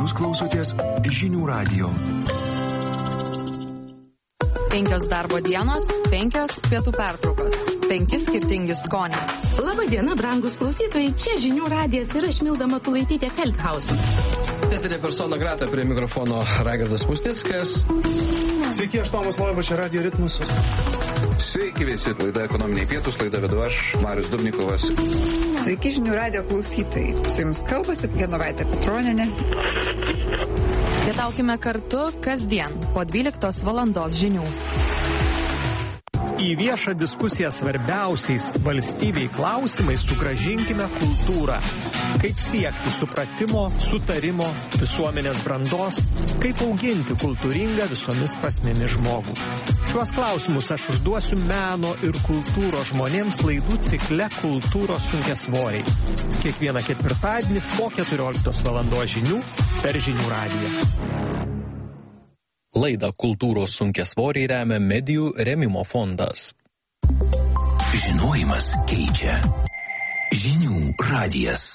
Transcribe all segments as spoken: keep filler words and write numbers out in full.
Jūs klausotės Žinių radijo. Penkios darbo dienos, penkios pietų pertraukos, penki skirtingi skoniai. Labą dieną, brangus klausytojai, čia Žinių radijas ir aš Milda Matulaitytė Feldhausen. Teatrė persona grata prie mikrofono Raigardas Musnickas. Sveiki, aš Tomas Loiba, čia Radio Ritmas. Sveiki visi, laida Ekonominiai pietūs, laida vedu aš, Marius Dubnikovas. Sveiki, Žinių radijo klausytojai. Su jums kalbasi Genovaitė Petronienė. Pietaukime kartu kasdien po dvyliktos valandos žinių. Į viešą diskusiją svarbiausiais valstybei klausimais sugrąžinkime kultūrą. Kaip siekti supratimo, sutarimo, visuomenės brandos, kaip auginti kultūringą visomis prasmėmis žmogų. Šiuos klausimus aš užduosiu meno ir kultūros žmonėms laidų cikle Kultūros sunkiasvoriai. Kiekvieną ketvirtadienį po keturioliktos valandos žinių per Žinių radiją. Laidą Kultūros sunkiasvoriai remia Medijų rėmimo fondas. Žinojimas keičia. Žinių radijas.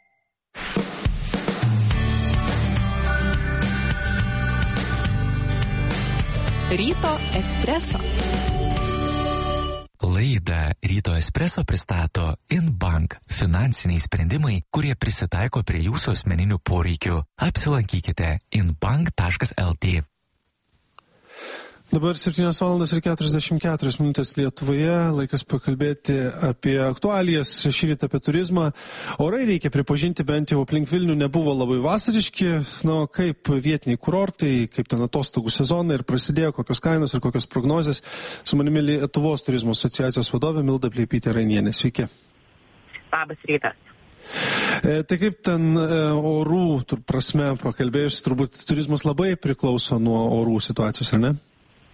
Ryto espreso. Laidą Ryto espreso pristato InBank – finansiniai sprendimai, kurie prisitaiko prie jūsų asmeninių poreikių. Apsilankykite inbank taškas lt. Dabar septynios valandos ir keturiasdešimt keturios minutės Lietuvoje. Laikas pakalbėti apie aktualijas, šį rytą apie turizmą. Orai, reikia pripažinti, bent jau aplink Vilnių nebuvo labai vasariški. Na, kaip vietiniai kurortai, kaip ten atostogų sezonai ir prasidėjo, kokios kainos ir kokios prognozės. Su manimi Lietuvos turizmo asociacijos vadovė Milda Pleibytė-Rainienė. Sveiki. Labas rytas. E, tai kaip ten e, orų prasme pakalbėjus, turbūt turizmas labai priklauso nuo orų situacijos, ar ne?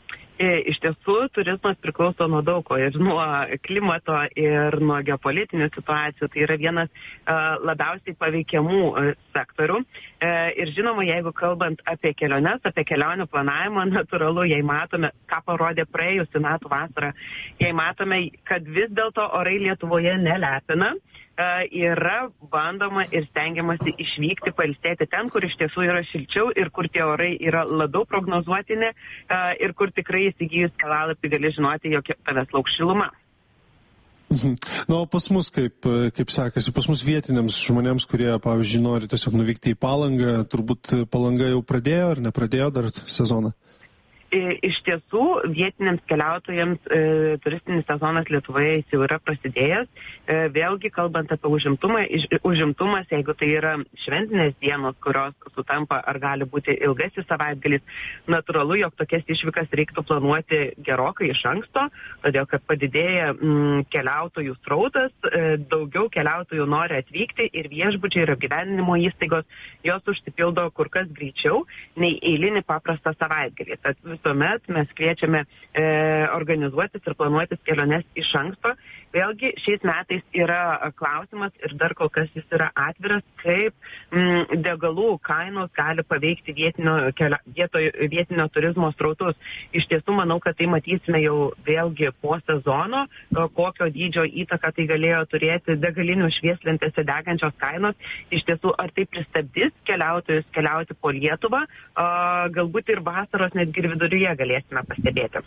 Iš tiesų, turizmas priklauso nuo daug ko, ir nuo klimato, ir nuo geopolitinių situacijų. Tai yra vienas uh, labiausiai paveikiamų uh, sektorių. Uh, ir žinoma, jeigu kalbant apie keliones, apie kelionių planavimą, natūralu, jei matome, ką parodė praėjusių metų vasarą, jei matome, kad vis dėlto orai Lietuvoje nelepina, Uh, yra bandoma ir stengiamasi išvykti, pailsėti ten, kur iš tiesų yra šilčiau ir kur tie orai yra labiau prognozuotini uh, ir kur tikrai įsigijus kelalapį gali žinoti, jog tavęs lauks šiluma. Mhm. Na, o pas mus kaip, kaip sekasi, pas mus vietiniams žmonėms, kurie, pavyzdžiui, nori tiesiog nuvykti į Palangą, turbūt Palanga jau pradėjo ar nepradėjo dar sezoną? Iš tiesų, vietiniams keliautojams e, turistinis sezonas Lietuvoje jau yra prasidėjęs. E, vėlgi, kalbant apie užimtumą, iš, užimtumas, jeigu tai yra šventinės dienos, kurios sutampa ar gali būti ilgasis savaitgalis, natūralu, jog tokias išvykas reiktų planuoti gerokai iš anksto, todėl kad padidėja mm, keliautojų srautas, e, daugiau keliautojų nori atvykti ir viešbučiai ir apgyvendinimo įstaigos jos užsipildo kur kas greičiau nei eilinį paprastą savaitgalį. Tad tuomet mes kviečiame e, organizuotis ir planuotis keliones iš anksto. Vėlgi, šiais metais yra klausimas ir dar kol kas jis yra atviras, kaip mm, degalų kainos gali paveikti vietinio, kelia, vieto, vietinio turizmo srautus. Iš tiesų, manau, kad tai matysime jau vėlgi po sezono, kokio dydžio įtaką tai galėjo turėti degalinių švieslentėse degančios kainos. Iš tiesų, ar tai pristabdys keliautojus keliauti po Lietuvą, a, galbūt ir vasaros netgi ir viduryje galėsime pastebėti.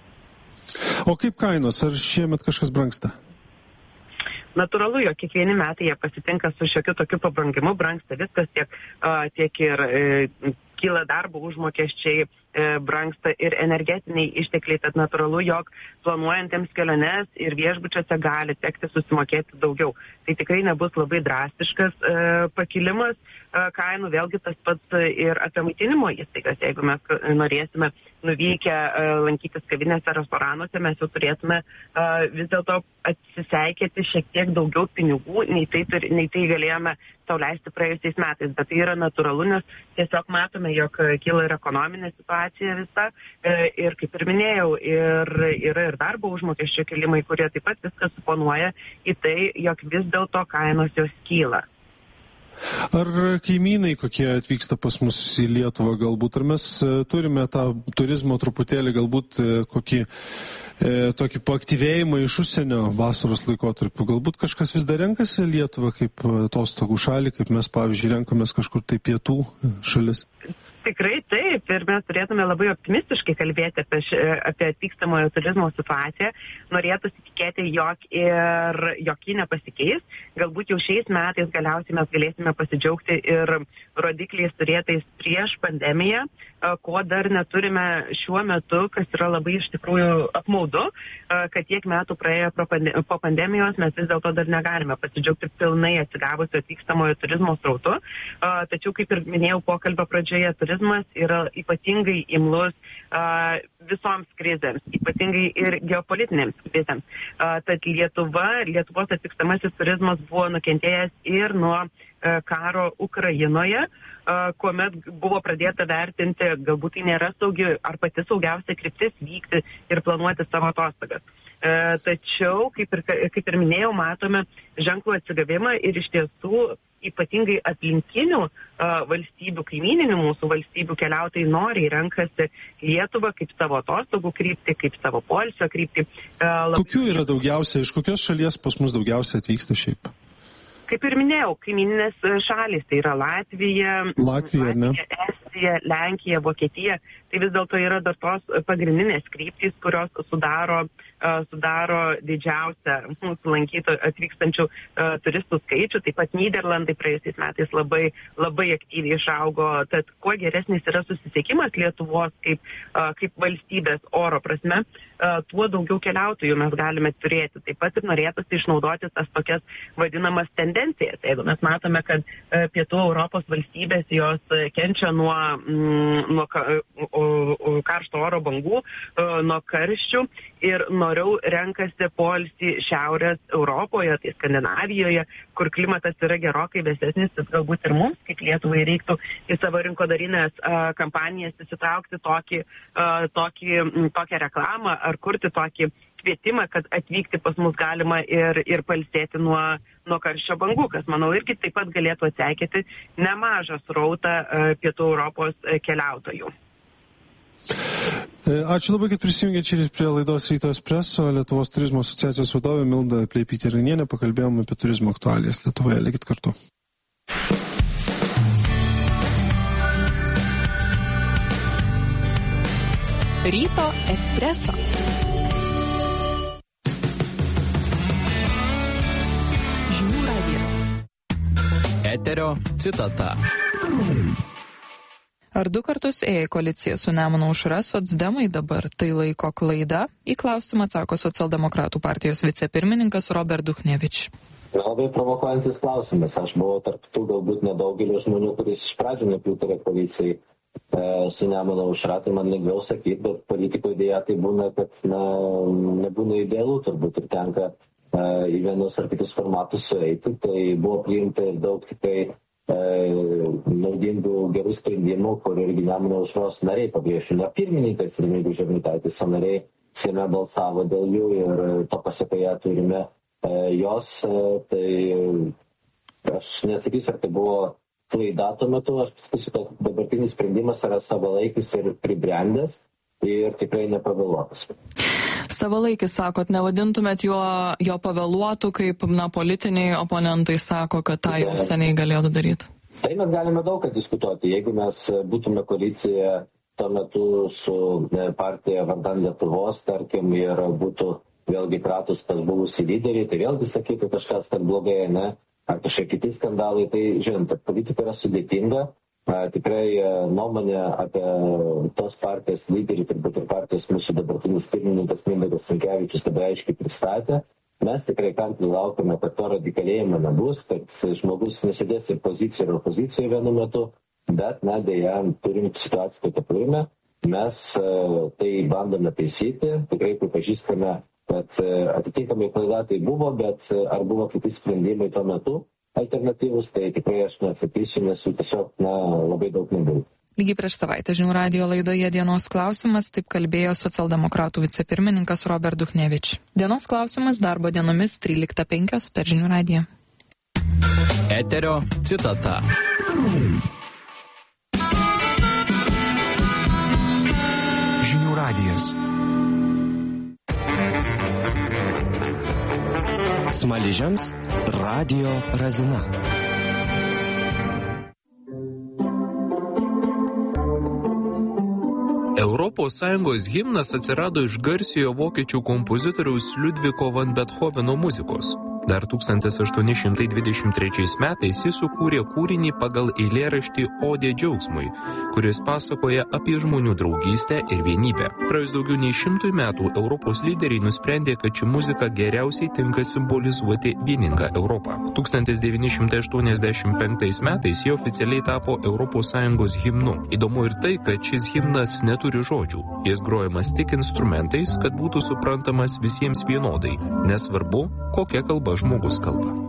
O kaip kainos? Ar šiemet kažkas brangsta? Natūralu, jog kiekvieni metai jie pasitinka su šiokiu tokiu pabrangimu, brangsta viskas, tiek, uh, tiek ir uh, kyla darbo užmokesčiai, uh, brangsta ir energetiniai ištekliai, tad natūralu, jog planuojantiems keliones ir viešbučiuose gali tekti susimokėti daugiau. Tai tikrai nebus labai drastiškas uh, pakilimas uh, kainų, vėlgi tas pats ir apie maitinimo įstaigas. Jeigu mes norėsime nuvykę uh, lankytis kavinėse, restoranuose, mes jau turėtume uh, vis dėlto atsiseikėti šiek tiek daugiau pinigų, nei tai, nei tai galėjome sau leisti praėjusiais metais. Bet tai yra natūralu, nes tiesiog matome, jog kyla ir ekonominė situacija visa. Ir kaip ir minėjau, ir, yra ir darbo užmokesčio kelimai, kurie taip pat viskas suponuoja į tai, jog vis dėlto kainos jos kyla. Ar kaimynai kokie atvyksta pas mus į Lietuvą galbūt? Ar mes turime tą turizmo truputėlį galbūt kokį e, tokį paaktyvėjimą iš užsienio vasaros laikotarpiu? Galbūt kažkas vis dar renkasi Lietuvą kaip atostogų šalį, kaip mes, pavyzdžiui, renkamės kažkur tai pietų šalis? Tikrai taip, ir mes turėtume labai optimistiškai kalbėti apie, ši, apie atvykstamojo turizmo situaciją. Norėtųsi tikėti, jog ir jog ji nepasikeis. Galbūt jau šiais metais galiausiai mes galėsime pasidžiaugti ir rodikliais turėtais prieš pandemiją, ko dar neturime šiuo metu, kas yra labai iš tikrųjų apmaudu, kad tiek metų praėjo po pandemijos mes vis dėlto dar negalime pasidžiaugti pilnai atsigavusio atvykstamojo turizmo srautu. Tačiau, kaip ir minėjau pokalbio pradžioje, turizmas yra ypatingai imlus uh, visoms krizėms, ypatingai ir geopolitinėms krizėms. Uh, tad Lietuva, Lietuvos atvykstamasis turizmas buvo nukentėjęs ir nuo uh, karo Ukrainoje, uh, kuomet buvo pradėta vertinti, galbūt tai nėra saugi ar pati saugiausia kryptis vykti ir planuoti savo atostogas. Uh, tačiau, kaip ir, kaip ir minėjau, matome ženklų atsigavimą ir iš tiesų ypatingai aplinkinių uh, valstybių, kaimininių mūsų valstybių keliautojai noriai renkasi Lietuvą kaip savo atostogų kryptį, kaip savo poilsio kryptį. Uh, labai... Kokių yra daugiausia, iš kokios šalies pas mus daugiausia atvyksta šiaip? Kaip ir minėjau, kaimininės šalys, tai yra Latvija, Latvija, Latvija Estija, Lenkija, Vokietija. Tai vis dėlto yra dar tos pagrindinės kryptys, kurios sudaro, uh, sudaro didžiausią mūsų lankytojų atvykstančių uh, turistų skaičių. Taip pat Nyderlandai praėjusiais metais labai, labai aktyviai išaugo. Tad kuo geresnis yra susisiekimas Lietuvos kaip, uh, kaip valstybės oro prasme, uh, tuo daugiau keliautojų mes galime turėti. Taip pat ir norėtųsi išnaudoti tas tokias vadinamas tendencijas. Jeigu mes matome, kad uh, pietų Europos valstybės jos uh, kenčia nuo, mm, nuo ka, uh, karšto oro bangų, nuo karščių ir noriau renkasi poilsį Šiaurės Europoje, tai Skandinavijoje, kur klimatas yra gerokai vėsesnis, tad galbūt ir mums, kaip Lietuvai, reiktų į savo rinkodarinės kampanijas įsitraukti tokį, tokį, tokią reklamą ar kurti tokį kvietimą, kad atvykti pas mus galima ir, ir pailsėti nuo, nuo karščio bangų, kas, manau, irgi taip pat galėtų atseikėti nemažą srautą pietų Europos keliautojų. Ačiū labai, kad prisijungėte čia prie laidos Ryto Espresso. Lietuvos turizmo asociacijos vadovė Milda Pleibytė-Rainienė. Pakalbėjome apie turizmo aktualijas Lietuvoje. Likit kartu. Ryto Espresso. Žinių radijas. Eterio citata. Ar du kartus ėjo koalicija su Nemuno aušra socdemai dabar tai laiko klaida? Į klausimą atsako socialdemokratų partijos vicepirmininkas Robert Duchnevič. Labai provokuojantis klausimas. Aš buvau tarp tų galbūt nedaugelio žmonių, kuris iš pradžių nepritarė koalicijai e, su Nemuno aušra, tai man lengviau sakyti, bet politikoje dėja tai būna, kad na, nebūna idealų turbūt ir tenka e, į vienus ar kitus formatus sueiti. Tai buvo priimta ir daug tikrai naudingų gerų sprendimų, kur irgi Nemuno aušros nariai paviešino pirmininkas Remigijus Žemaitaitis, o nariai Seime balsavo dėl jų ir to pasekoje turime jos. Tai aš neatsakysiu, ar tai buvo klaida tuo metu, aš pasakysiu, kad dabartinis sprendimas yra savalaikis ir pribrendęs ir tikrai nepavėluotas. Savalaikis, sakot, nevadintumėt jo, jo pavėluotų, kaip na, politiniai oponentai sako, kad tą jau seniai galėjo daryti? Tai mes galime daug ką diskutuoti. Jeigu mes būtume koalicijoje tuo metu su partija vardan Lietuvos, tarkim, ir būtų vėlgi kratus pas buvusį lyderį, tai vėlgi sakytų kažkas, kad blogai, ne, ar kažkokie kiti skandalai, tai žinot, politika yra sudėtinga. Tikrai nuomonė apie tos partijos lyderį, turbūt ir partijos mūsų dabartinis pirmininkas Mindaugas Sinkevičius labai aiškiai pristatė. Mes tikrai kantriai laukiame, kad to radikalėjimo nebus, kad žmogus nesėdės ir pozicijoje ir opozicijoje vienu metu, bet, na, dėja, turim situaciją, kokią turime. Mes tai bandome taisyti, tikrai pripažįstame, kad atitinkamai klaida tai buvo, bet ar buvo kiti sprendimai tuo metu alternatyvus, tai tikrai aš neatsakysiu, nes jų tiesiog na, labai daug nebuvo. Lygiai prieš savaitę Žinių radijo laidoje Dienos klausimas, taip kalbėjo socialdemokratų vicepirmininkas Robert Duchnevič. Dienos klausimas darbo dienomis tryliktą penkios per Žinių radiją. Eterio citata. Žinių radijas. Smaližiams Radio Razina. Europos Sąjungos himnas atsirado iš garsiojo vokiečių kompozitoriaus Liudviko van Bethoveno muzikos. Dar tūkstantis aštuoni šimtai dvidešimt trečiais metais jis sukūrė kūrinį pagal eilėraštį Odė džiaugsmui, kuris pasakoja apie žmonių draugystę ir vienybę. Praėjus daugiau nei šimtui metų Europos lyderiai nusprendė, kad ši muzika geriausiai tinka simbolizuoti vieningą Europą. tūkstantis devyni šimtai aštuoniasdešimt penktais metais jie oficialiai tapo Europos Sąjungos himnu. Įdomu ir tai, kad šis himnas neturi žodžių. Jis grojamas tik instrumentais, kad būtų suprantamas visiems vienodai, nesvarbu, kokia kalba žmogus kalba.